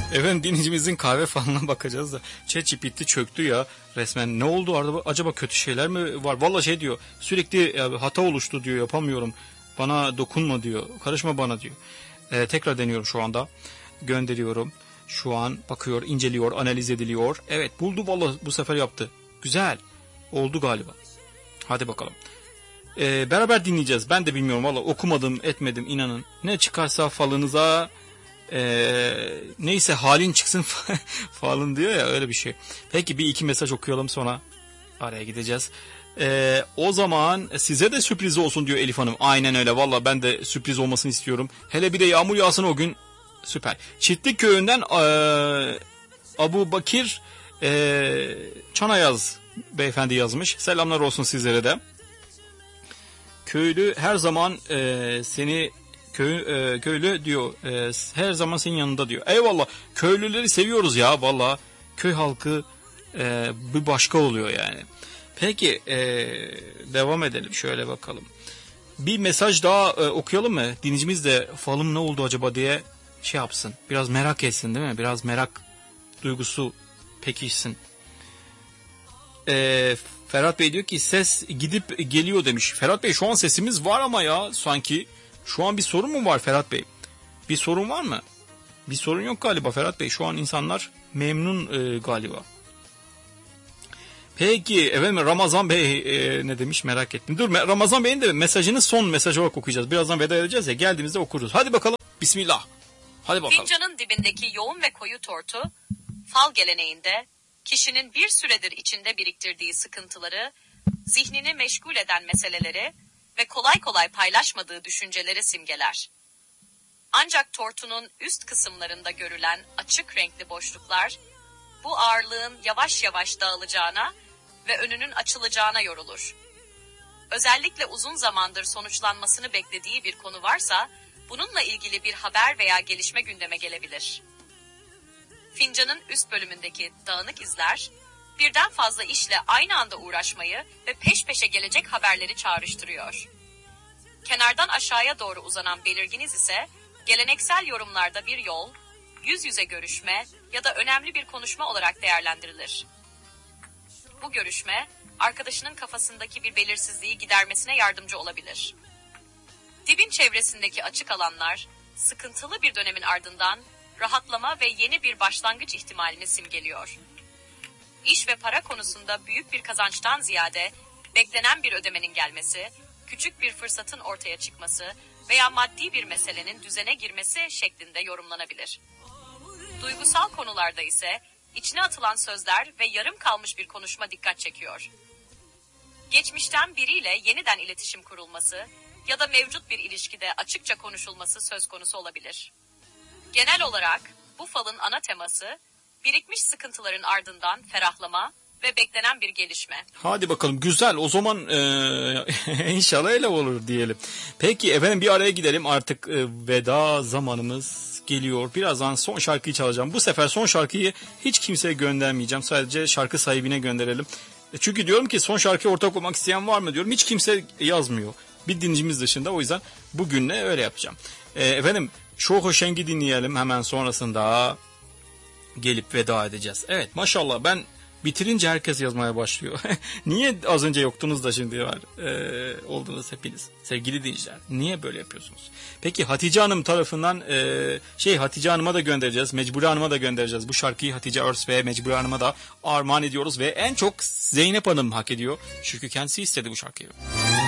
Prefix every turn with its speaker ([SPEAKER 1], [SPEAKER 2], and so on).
[SPEAKER 1] Efendim dinleyicimizin kahve falına bakacağız da ChatGPT çöktü ya resmen. Ne oldu acaba, kötü şeyler mi var? Vallahi şey diyor, sürekli hata oluştu diyor, yapamıyorum. Bana dokunma diyor, karışma bana diyor. Tekrar deniyorum şu anda. Gönderiyorum. Şu an bakıyor, inceliyor, analiz ediliyor. Evet, buldu vallahi, bu sefer yaptı. Güzel. Oldu galiba. Hadi bakalım. Beraber dinleyeceğiz. Ben de bilmiyorum valla, okumadım etmedim inanın. Ne çıkarsa falınıza neyse halin çıksın falın diyor ya, öyle bir şey. Peki bir iki mesaj okuyalım, sonra araya gideceğiz. O zaman size de sürpriz olsun diyor Elif Hanım. Aynen öyle valla, ben de sürpriz olmasını istiyorum. Hele bir de yağmur yağsın o gün, süper. Çitlik köyünden Abu Bakir Çanayaz beyefendi yazmış. Selamlar olsun sizlere de. Köylü her zaman seni köylü diyor, her zaman senin yanında diyor. Eyvallah, köylüleri seviyoruz ya valla, köy halkı bir başka oluyor yani. Peki devam edelim, şöyle bakalım. Bir mesaj daha okuyalım mı? Dinleyicimiz de falım ne oldu acaba diye şey yapsın, biraz merak etsin değil mi? Biraz merak duygusu pekişsin. Ferhat Bey diyor ki ses gidip geliyor demiş. Ferhat Bey, şu an sesimiz var ama ya sanki. Şu an bir sorun mu var Ferhat Bey? Bir sorun var mı? Bir sorun yok galiba Ferhat Bey. Şu an insanlar memnun galiba. Peki efendim, Ramazan Bey ne demiş merak ettim. Dur, Ramazan Bey'in de mesajını son mesaj olarak okuyacağız. Birazdan veda edeceğiz ya, geldiğimizde okuruz. Hadi bakalım. Bismillah. Hadi bakalım.
[SPEAKER 2] Fincanın dibindeki yoğun ve koyu tortu, fal geleneğinde kişinin bir süredir içinde biriktirdiği sıkıntıları, zihnini meşgul eden meseleleri ve kolay kolay paylaşmadığı düşünceleri simgeler. Ancak tortunun üst kısımlarında görülen açık renkli boşluklar, bu ağırlığın yavaş yavaş dağılacağına ve önünün açılacağına yorulur. Özellikle uzun zamandır sonuçlanmasını beklediği bir konu varsa, bununla ilgili bir haber veya gelişme gündeme gelebilir. Fincanın üst bölümündeki dağınık izler, birden fazla işle aynı anda uğraşmayı ve peş peşe gelecek haberleri çağrıştırıyor. Kenardan aşağıya doğru uzanan belirgin iz ise, geleneksel yorumlarda bir yol, yüz yüze görüşme ya da önemli bir konuşma olarak değerlendirilir. Bu görüşme, arkadaşının kafasındaki bir belirsizliği gidermesine yardımcı olabilir. Dibin çevresindeki açık alanlar, sıkıntılı bir dönemin ardından rahatlama ve yeni bir başlangıç ihtimalini simgeliyor. İş ve para konusunda büyük bir kazançtan ziyade beklenen bir ödemenin gelmesi, küçük bir fırsatın ortaya çıkması veya maddi bir meselenin düzene girmesi şeklinde yorumlanabilir. Duygusal konularda ise içine atılan sözler ve yarım kalmış bir konuşma dikkat çekiyor. Geçmişten biriyle yeniden iletişim kurulması ya da mevcut bir ilişkide açıkça konuşulması söz konusu olabilir. Genel olarak bu falın ana teması, birikmiş sıkıntıların ardından ferahlama ve beklenen bir gelişme.
[SPEAKER 1] Hadi bakalım, güzel o zaman inşallah öyle olur diyelim. Peki efendim, bir araya gidelim artık, veda zamanımız geliyor. Birazdan son şarkıyı çalacağım. Bu sefer son şarkıyı hiç kimseye göndermeyeceğim. Sadece şarkı sahibine gönderelim. Çünkü diyorum ki son şarkıya ortak olmak isteyen var mı diyorum. Hiç kimse yazmıyor. Bir dinleyicimiz dışında, o yüzden bugünle öyle yapacağım. Efendim, Şoho Şeng'i dinleyelim, hemen sonrasında gelip veda edeceğiz. Evet, maşallah, ben bitirince herkes yazmaya başlıyor. Niye az önce yoktunuz da şimdi var oldunuz hepiniz sevgili dinleyiciler? Niye böyle yapıyorsunuz? Peki Hatice Hanım tarafından Hatice Hanım'a da göndereceğiz. Mecburi Hanım'a da göndereceğiz. Bu şarkıyı Hatice Örs ve Mecburi Hanım'a da armağan ediyoruz ve en çok Zeynep Hanım hak ediyor. Çünkü kendisi istedi bu şarkıyı.